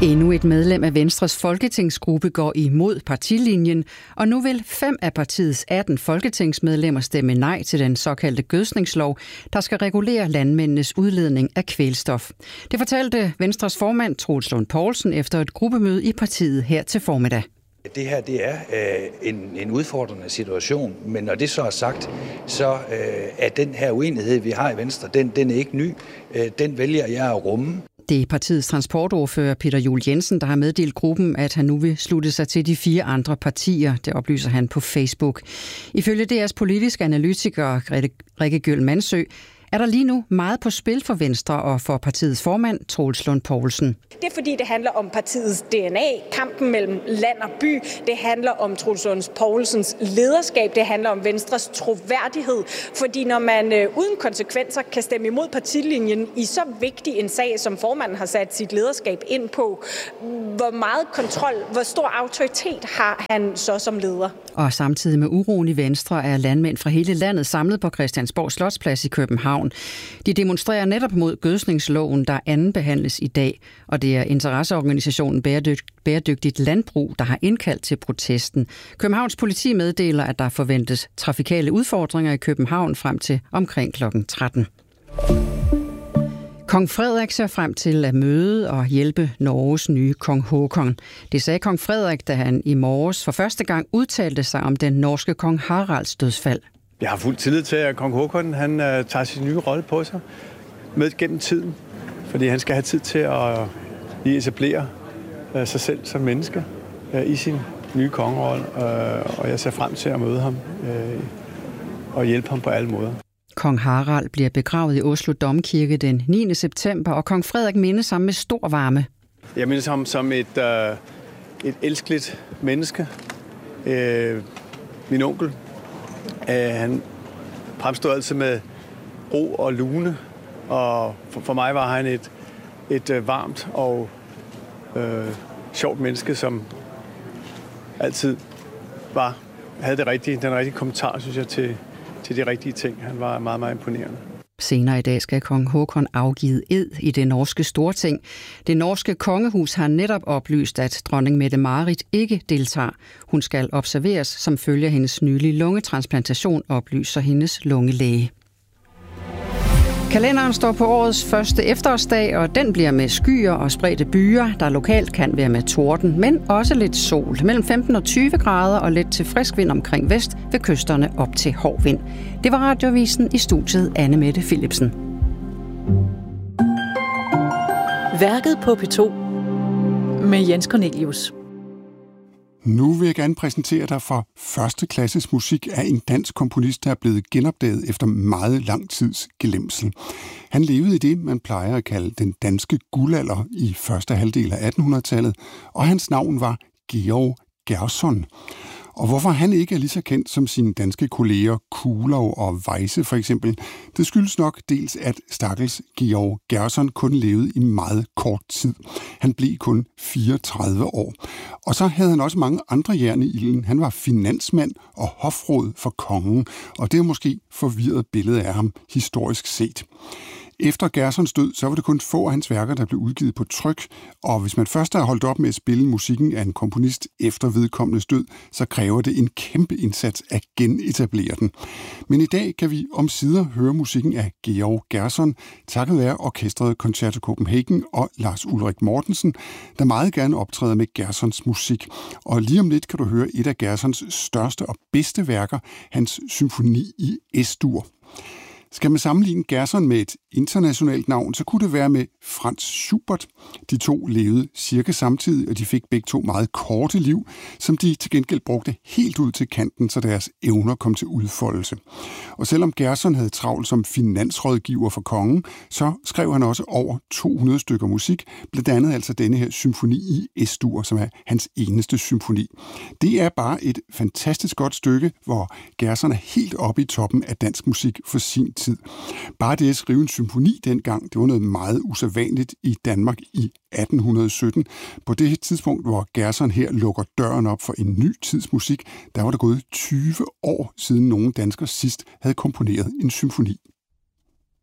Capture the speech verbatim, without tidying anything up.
Endnu et medlem af Venstres folketingsgruppe går imod partilinjen, og nu vil fem af partiets atten folketingsmedlemmer stemme nej til den såkaldte gødskningslov, der skal regulere landmændenes udledning af kvælstof. Det fortalte Venstres formand Troels Lund Poulsen efter et gruppemøde i partiet her til formiddag. Det her det er øh, en, en udfordrende situation, men når det så er sagt, så øh, er den her uenighed, vi har i Venstre, den, den er ikke ny. Øh, den vælger jeg at rumme. Det er partiets transportordfører Peter Juel Jensen, der har meddelt gruppen, at han nu vil slutte sig til de fire andre partier. Det oplyser han på Facebook. Ifølge D R's politiske analytiker Rikke Gjøl Mansø er der lige nu meget på spil for Venstre og for partiets formand, Troels Lund Poulsen. Det er fordi, det handler om partiets D N A, kampen mellem land og by. Det handler om Troels Lund Poulsens lederskab. Det handler om Venstres troværdighed. Fordi når man øh, uden konsekvenser kan stemme imod partilinjen i så vigtig en sag, som formanden har sat sit lederskab ind på, hvor meget kontrol, hvor stor autoritet har han så som leder? Og samtidig med uroen i Venstre er landmænd fra hele landet samlet på Christiansborg Slotsplads i København. De demonstrerer netop mod gødskningsloven, der anden behandles i dag, og det er interesseorganisationen Bæredygtigt Landbrug, der har indkaldt til protesten. Københavns politi meddeler, at der forventes trafikale udfordringer i København frem til omkring klokken tretten. Kong Frederik ser frem til at møde og hjælpe Norges nye kong Håkon. Det sagde kong Frederik, da han i morges for første gang udtalte sig om den norske kong Haralds dødsfald. Jeg har fuld tillid til, at kong Håkon han, uh, tager sin nye rolle på sig med gennem tiden, fordi han skal have tid til at lige etablere uh, sig selv som menneske uh, i sin nye kongerolle, uh, og jeg ser frem til at møde ham uh, og hjælpe ham på alle måder. Kong Harald bliver begravet i Oslo Domkirke den niende september, og kong Frederik mindes ham med stor varme. Jeg mindes ham som et, uh, et elskeligt menneske. Uh, min onkel, uh, han fremstod altid med ro og lune, og for, for mig var han et, et uh, varmt og uh, sjovt menneske, som altid var, havde det rigtige, den rigtige kommentar, synes jeg, til til de rigtige ting. Han var meget, meget imponerende. Senere i dag skal kong Håkon afgive ed i det norske Storting. Det norske kongehus har netop oplyst, at dronning Mette-Marit ikke deltager. Hun skal observeres som følge af hendes nylige lungetransplantation, oplyser hendes lungelæge. Kalenderen står på årets første efterårsdag, og den bliver med skyer og spredte byer, der lokalt kan være med torden, men også lidt sol. Mellem femten og tyve grader og lidt til frisk vind omkring vest ved kysterne op til hård vind. Det var Radioavisen, i studiet Anne Mette Philipsen. Værket på P to med Jens Cornelius. Nu vil jeg gerne præsentere dig for første klasses musik af en dansk komponist, der er blevet genopdaget efter meget lang tids glemsel. Han levede i det, man plejer at kalde den danske guldalder i første halvdel af attenhundredetallet, og hans navn var Georg Gerson. Og hvorfor han ikke er lige så kendt som sine danske kolleger Kuhlau og Weisse for eksempel, det skyldes nok dels, at stakkels Georg Gerson kun levede i meget kort tid. Han blev kun fireogtredive år. Og så havde han også mange andre jern i ilden. Han var finansmand og hofråd for kongen, og det er måske forvirret billede af ham historisk set. Efter Gersons død, så var det kun få af hans værker, der blev udgivet på tryk, og hvis man først har holdt op med at spille musikken af en komponist efter vedkommendes død, så kræver det en kæmpe indsats at genetablere den. Men i dag kan vi omsider høre musikken af Georg Gerson, takket være orkestret Concerto Copenhagen og Lars Ulrik Mortensen, der meget gerne optræder med Gersons musik. Og lige om lidt kan du høre et af Gersons største og bedste værker, hans symfoni i Es-dur. Skal man sammenligne Gerson med et internationalt navn, så kunne det være med Franz Schubert. De to levede cirka samtidig, og de fik begge to meget korte liv, som de til gengæld brugte helt ud til kanten, så deres evner kom til udfoldelse. Og selvom Gerson havde travlt som finansrådgiver for kongen, så skrev han også over to hundrede stykker musik, blandt andet altså denne her symfoni i Es-dur, som er hans eneste symfoni. Det er bare et fantastisk godt stykke, hvor Gerson er helt oppe i toppen af dansk musik for sin tid. Bare det at skrive en symfoni dengang, det var noget meget usædvanligt i Danmark i atten sytten. På det tidspunkt, hvor Gerson her lukker døren op for en ny tids musik, der var der gået tyve år siden nogen dansker sidst havde komponeret en symfoni.